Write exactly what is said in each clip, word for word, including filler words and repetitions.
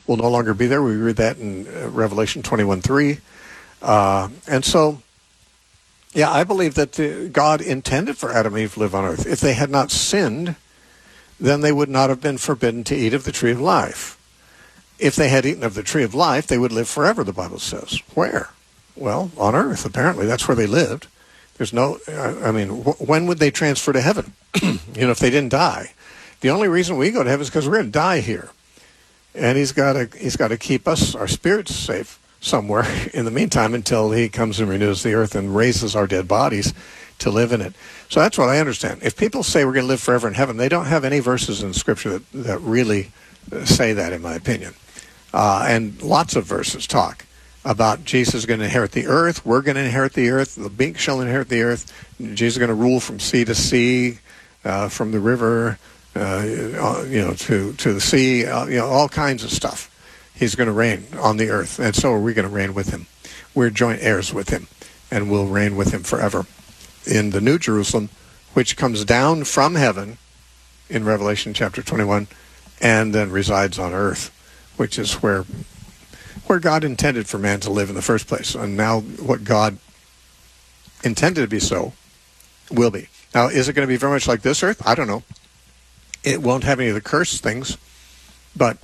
will no longer be there. We read that in uh, Revelation twenty-one three. Uh, and so, yeah, I believe that the, God intended for Adam and Eve to live on earth. If they had not sinned, then they would not have been forbidden to eat of the tree of life. If they had eaten of the tree of life, they would live forever, the Bible says. Where? Well, on earth, apparently. That's where they lived. There's no, I mean, wh- when would they transfer to heaven? You know, if they didn't die. The only reason we go to heaven is because we're going to die here. And he's got to he's got to keep us, our spirits, safe somewhere in the meantime until he comes and renews the earth and raises our dead bodies to live in it. So that's what I understand. If people say we're going to live forever in heaven, they don't have any verses in Scripture that, that really say that, in my opinion. Uh, and lots of verses talk about Jesus is going to inherit the earth, we're going to inherit the earth, the meek shall inherit the earth, Jesus is going to rule from sea to sea, uh, from the river, uh, you know, to, to the sea, uh, you know, all kinds of stuff. He's going to reign on the earth, and so are we going to reign with him. We're joint heirs with him, and we'll reign with him forever in the New Jerusalem, which comes down from heaven in Revelation chapter twenty-one, and then resides on earth, which is where where God intended for man to live in the first place. And now what God intended to be so will be. Now, is it going to be very much like this earth? I don't know. It won't have any of the cursed things, but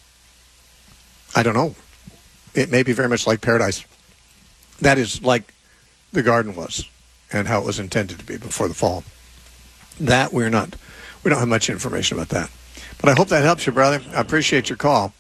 I don't know. It may be very much like paradise. That is like the garden was and how it was intended to be before the fall. That we're not, we don't have much information about that. But I hope that helps you, brother. I appreciate your call.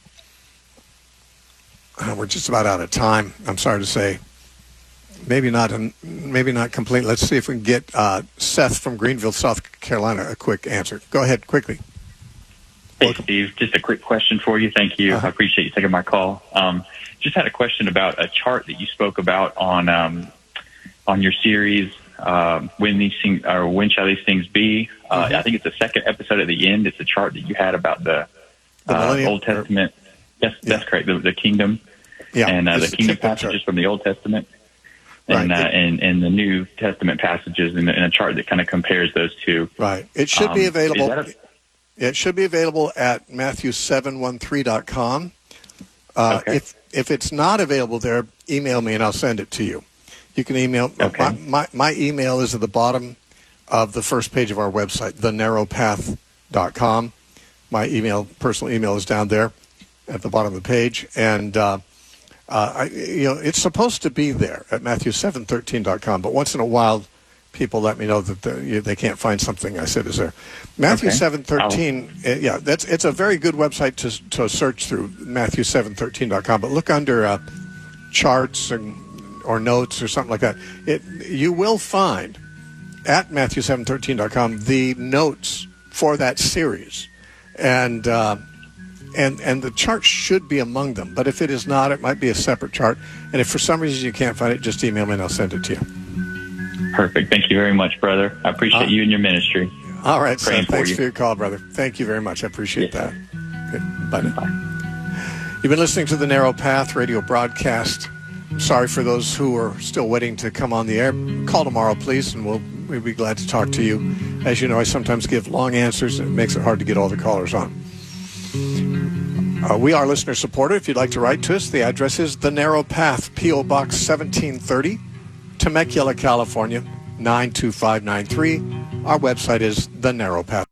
Uh, we're just about out of time, I'm sorry to say. Maybe not maybe not complete. Let's see if we can get uh, Seth from Greenville, South Carolina, a quick answer. Go ahead, quickly. Hey, Welcome. Steve, just a quick question for you. Thank you. Uh-huh. I appreciate you taking my call. Um, just had a question about a chart that you spoke about on um, on your series, uh, When These Things, or When Shall These Things Be? Uh, mm-hmm. I think it's the second episode at the end. It's a chart that you had about the, the uh, Old Testament. Yes, yeah. That's correct. The, the kingdom. Yeah, and uh, the kingdom passages chart from the Old Testament. And, right. uh, and and the New Testament passages in, in a chart that kind of compares those two. Right. It should um, be available. A, it should be available at Matthew seven one three dot com. Uh, okay. If if it's not available there, email me and I'll send it to you. You can email. Okay. My, my my email is at the bottom of the first page of our website, the narrow path dot com. My email, personal email, is down there at the bottom of the page, and. Uh, Uh, I, you know, it's supposed to be there at Matthew seven thirteen dot com, but once in a while, people let me know that the, you, they can't find something I said is there. Matthew okay. seven thirteen, uh, yeah, that's it's a very good website to to search through, Matthew seven thirteen dot com. But look under uh, charts and or notes or something like that. It you will find at Matthew seven thirteen dot com the notes for that series, and. Uh, And and the chart should be among them. But if it is not, it might be a separate chart. And if for some reason you can't find it, just email me and I'll send it to you. Perfect. Thank you very much, brother. I appreciate uh, you and your ministry. All right, Sam. For Thanks you. for your call, brother. Thank you very much. I appreciate yes, that. Okay, bye now. Bye. You've been listening to the Narrow Path radio broadcast. Sorry for those who are still waiting to come on the air. Call tomorrow, please, and we'll, we'll be glad to talk to you. As you know, I sometimes give long answers, and it makes it hard to get all the callers on. Uh, we are listener supported. If you'd like to write to us, the address is The Narrow Path, P O. Box seventeen thirty, Temecula, California, nine two five nine three. Our website is The Narrow Path.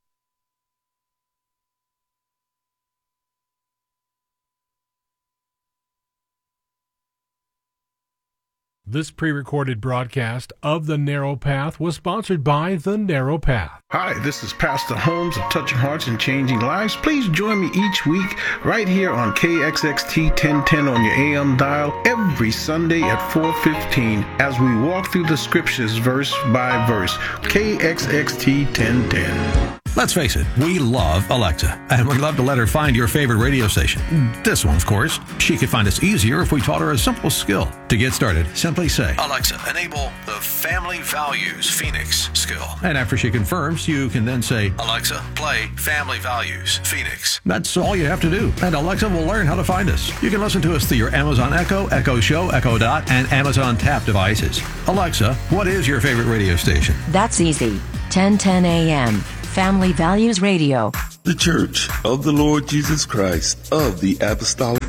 This pre-recorded broadcast of The Narrow Path was sponsored by The Narrow Path. Hi, this is Pastor Holmes of Touching Hearts and Changing Lives. Please join me each week right here on K X X T ten ten on your A M dial every Sunday at four fifteen as we walk through the scriptures verse by verse. K X X T ten ten. Let's face it, we love Alexa, and we'd love to let her find your favorite radio station. This one, of course. She could find us easier if we taught her a simple skill. To get started, simply say, Alexa, enable the Family Values Phoenix skill. And after she confirms, you can then say, Alexa, play Family Values Phoenix. That's all you have to do, and Alexa will learn how to find us. You can listen to us through your Amazon Echo, Echo Show, Echo Dot, and Amazon Tap devices. Alexa, what is your favorite radio station? That's easy. ten ten A M. Family Values Radio. The Church of the Lord Jesus Christ of the Apostolic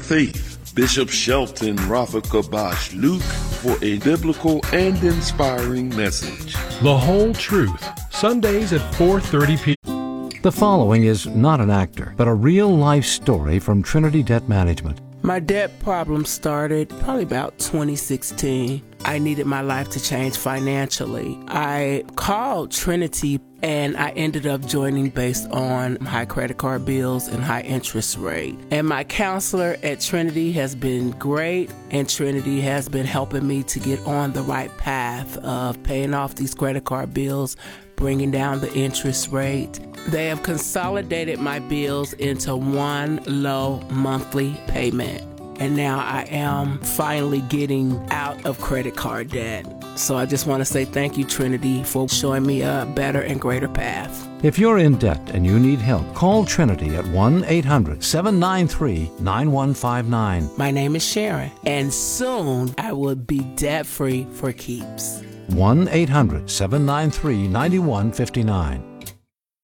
faith. Bishop Shelton Rafa Kabash Luke for a biblical and inspiring message. The Whole Truth, Sundays at four thirty p.m. The following is not an actor, but a real-life story from Trinity Debt Management. My debt problem started probably about twenty sixteen. I needed my life to change financially. I called Trinity and I ended up joining based on high credit card bills and high interest rate. And my counselor at Trinity has been great, and Trinity has been helping me to get on the right path of paying off these credit card bills, bringing down the interest rate. They have consolidated my bills into one low monthly payment. And now I am finally getting out of credit card debt. So I just want to say thank you, Trinity, for showing me a better and greater path. If you're in debt and you need help, call Trinity at one eight hundred seven nine three nine one five nine. My name is Sharon, and soon I will be debt-free for keeps. one eight hundred seven nine three nine one five nine.